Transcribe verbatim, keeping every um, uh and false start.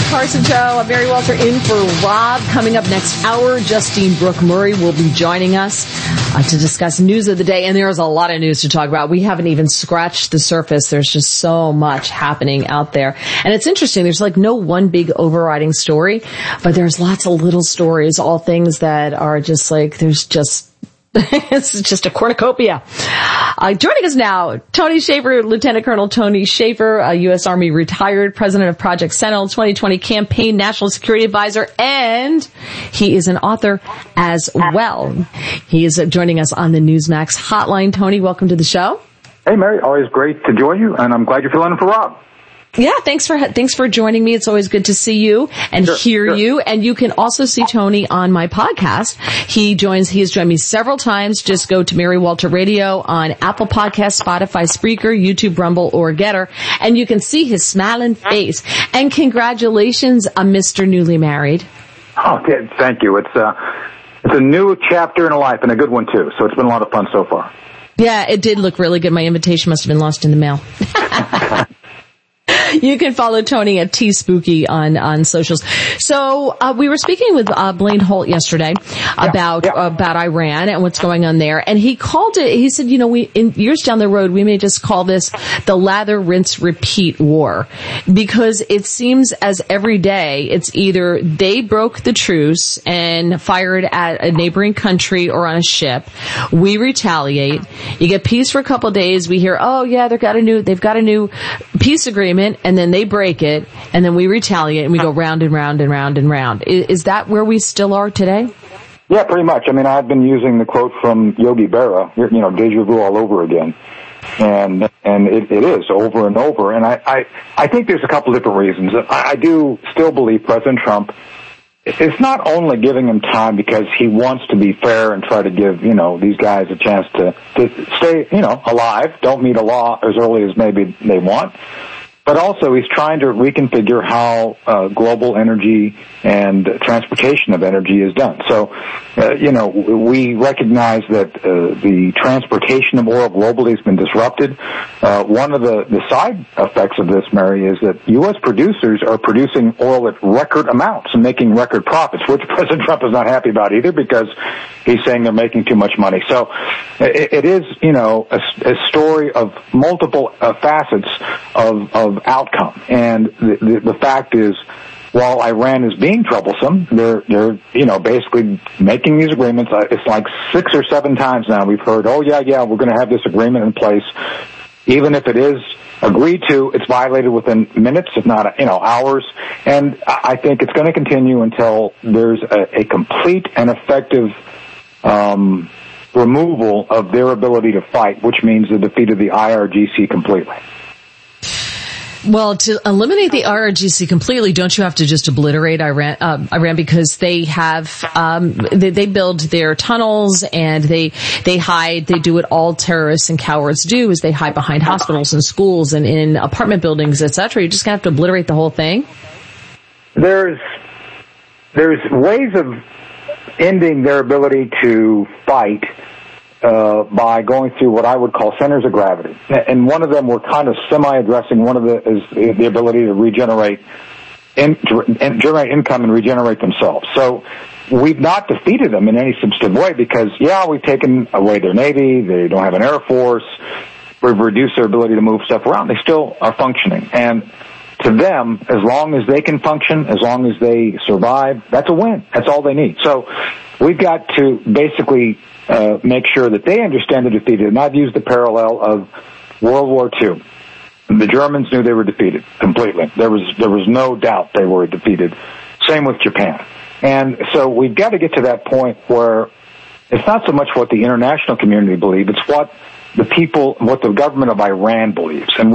Carson Show. I'm Mary Walter in for Rob. Coming up next hour, Justine Brooke Murray will be joining us uh, to discuss news of the day. And there's a lot of news to talk about. We haven't even scratched the surface. There's just so much happening out there. And it's interesting. There's like no one big overriding story, but there's lots of little stories, all things that are just like, there's just it's just a cornucopia. Uh, joining us now, Tony Shaffer, Lieutenant Colonel Tony Shaffer, a U S Army retired, president of Project Sentinel, twenty twenty campaign national security advisor, and he is an author as well. He is uh, joining us on the Newsmax hotline. Tony, welcome to the show. Hey, Mary, always great to join you, and I'm glad you're filling in for Rob. Yeah, thanks for thanks for joining me. It's always good to see you and sure, hear sure. you. And you can also see Tony on my podcast. He joins. He has joined me several times. Just go to Mary Walter Radio on Apple Podcasts, Spotify, Spreaker, YouTube, Rumble, or Getter, and you can see his smiling face. And congratulations, uh, Mister Newly Married. Oh, thank you. It's uh, it's a new chapter in a life, and a good one too. So it's been a lot of fun so far. Yeah, it did look really good. My invitation must have been lost in the mail. You can follow Tony at T Spooky on, on socials. So, uh, we were speaking with, uh, Blaine Holt yesterday about, yeah, yeah. about Iran and what's going on there. And he called it, he said, you know, we, in years down the road, we may just call this the lather, rinse, repeat war. Because it seems as every day, it's either they broke the truce and fired at a neighboring country or on a ship. We retaliate. You get peace for a couple of days. We hear, oh yeah, they've got a new, they've got a new peace agreement. And then they break it, and then we retaliate, and we go round and round and round and round. Is, is that where we still are today? Yeah, pretty much. I mean, I've been using the quote from Yogi Berra, you know, deja vu all over again. And and it, it is over and over. And I, I, I think there's a couple different reasons. I, I do still believe President Trump is not only giving him time because he wants to be fair and try to give, you know, these guys a chance to, to stay, you know, alive, don't meet a law as early as maybe they want. But also, he's trying to reconfigure how uh, global energy and transportation of energy is done. So, uh, you know, we recognize that uh, the transportation of oil globally has been disrupted. Uh, one of the, the side effects of this, Mary, is that U S producers are producing oil at record amounts and making record profits, which President Trump is not happy about either because he's saying they're making too much money. So it, it is, you know, a, a story of multiple uh, facets of, of outcome. And the, the, the fact is, while Iran is being troublesome, they're, they're, you know, basically making these agreements. It's like six or seven times now we've heard, oh yeah, yeah, we're going to have this agreement in place. Even if it is agreed to, it's violated within minutes, if not, you know, hours. And I think it's going to continue until there's a, a complete and effective, um, removal of their ability to fight, which means the defeat of the I R G C completely. Well, to eliminate the I R G C completely, don't you have to just obliterate Iran? Uh, Iran because they have um, they, they build their tunnels and they they hide. They do what all terrorists and cowards do: is they hide behind hospitals and schools and in apartment buildings, et cetera. You're just gonna have to obliterate the whole thing. There's there's ways of ending their ability to fight. Uh, by going through what I would call centers of gravity. And one of them we're kind of semi-addressing. One of the is the ability to regenerate, in, to generate income and regenerate themselves. So we've not defeated them in any substantive way because, yeah, we've taken away their Navy. They don't have an Air Force. We've reduced their ability to move stuff around. They still are functioning. And to them, as long as they can function, as long as they survive, that's a win. That's all they need. So we've got to basically uh, make sure that they understand they're defeated. And I've used the parallel of World War Two. The Germans knew they were defeated completely. There was there was no doubt they were defeated. Same with Japan. And so we've got to get to that point where it's not so much what the international community believes, it's what the people, what the government of Iran believes. And